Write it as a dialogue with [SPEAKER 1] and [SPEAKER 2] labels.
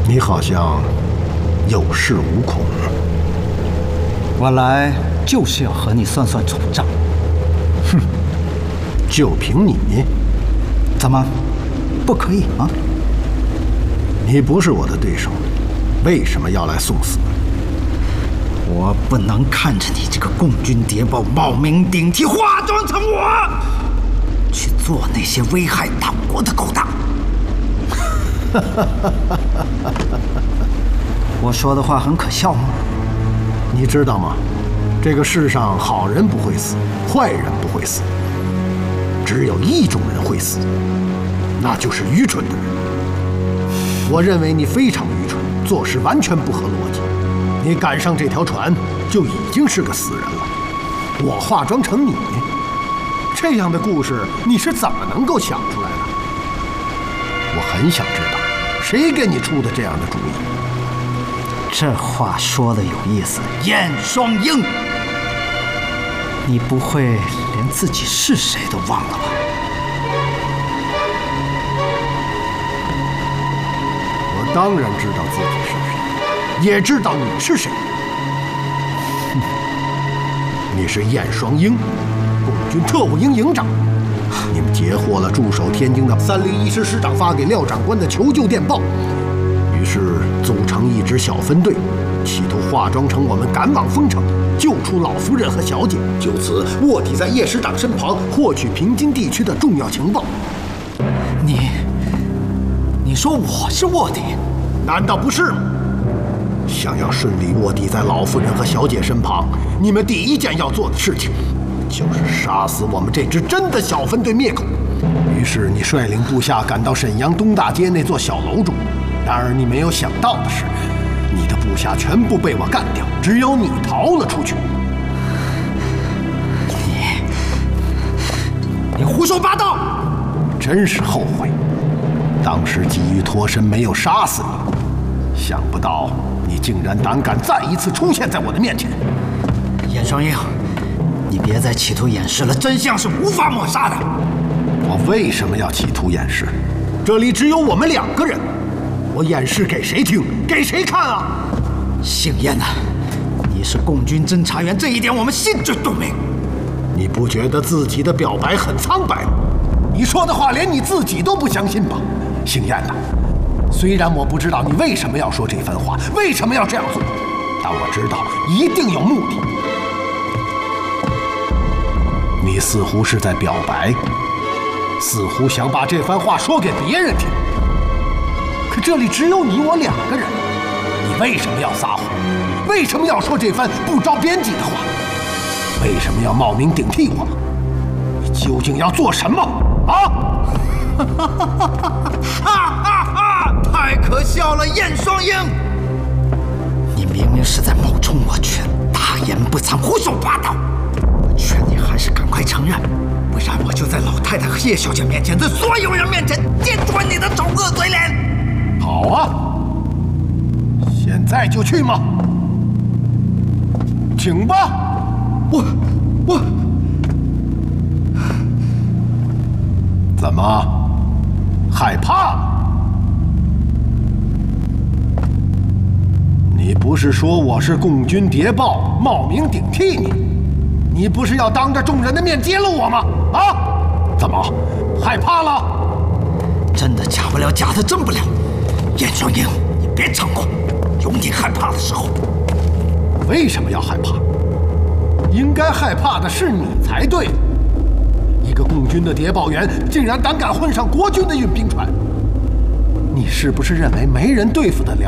[SPEAKER 1] 你好像有恃无恐。
[SPEAKER 2] 我来就是要和你算算丑账。
[SPEAKER 1] 哼，就凭你？
[SPEAKER 2] 怎么，不可以吗？
[SPEAKER 1] 你不是我的对手，为什么要来送死？
[SPEAKER 2] 我不能看着你这个共军谍报冒名顶替，化妆成我，去做那些危害党国的勾当。我说的话很可笑吗？
[SPEAKER 1] 你知道吗？这个世上好人不会死，坏人不会死，只有一种人会死，那就是愚蠢的人。我认为你非常愚蠢，做事完全不合逻辑。你赶上这条船就已经是个死人了。我化妆成你，这样的故事你是怎么能够想出来的？我很想知道，谁给你出的这样的主意？
[SPEAKER 2] 这话说的有意思，燕双鹰，你不会连自己是谁都忘了吧？
[SPEAKER 1] 我当然知道自己是谁，也知道你是谁。你是燕双鹰，共军特务营营长。你们截获了驻守天津的301师师长发给廖长官的求救电报，于是组成一支小分队，企图化妆成我们赶往丰城，救出老夫人和小姐，就此卧底在叶师长身旁，获取平津地区的重要情报。
[SPEAKER 2] 你说我是卧底，
[SPEAKER 1] 难道不是吗？想要顺利卧底在老夫人和小姐身旁，你们第一件要做的事情，就是杀死我们这支真的小分队灭口。于是你率领部下赶到沈阳东大街那座小楼中，然而你没有想到的是，你的部下全部被我干掉，只有你逃了出去。
[SPEAKER 2] 你胡说八道！
[SPEAKER 1] 真是后悔，当时急于脱身，没有杀死你。想不到你竟然胆敢再一次出现在我的面前。
[SPEAKER 2] 燕双鹰，你别再企图掩饰了，真相是无法抹杀的。
[SPEAKER 1] 我为什么要企图掩饰？这里只有我们2个人，我掩饰给谁听？给谁看啊？
[SPEAKER 2] 姓燕的，你是共军侦察员，这一点我们心知肚明。
[SPEAKER 1] 你不觉得自己的表白很苍白吗？你说的话连你自己都不相信吧？姓燕的，虽然我不知道你为什么要说这番话，为什么要这样做，但我知道一定有目的。你似乎是在表白，似乎想把这番话说给别人听。可这里只有你我2个人，你为什么要撒谎？为什么要说这番不着边际的话？为什么要冒名顶替我？你究竟要做什么啊？
[SPEAKER 2] 太可笑了，燕双鹰！你明明是在冒充我劝，大言不惭，胡说八道。我劝你还是赶快承认，不然我就在老太太和叶小姐面前，在所有人面前揭穿你的丑恶嘴脸。
[SPEAKER 1] 好啊，现在就去吗？请吧。我怎么害怕了？你不是说我是共军谍报，冒名顶替你？你不是要当着众人的面揭露我吗？啊？怎么害怕了？
[SPEAKER 2] 真的假不了，假的真不了。燕双鹰，你别猖狂，有你害怕的时候。
[SPEAKER 1] 为什么要害怕？应该害怕的是你才对。一个共军的谍报员竟然胆敢混上国军的运兵船，你是不是认为没人对付得了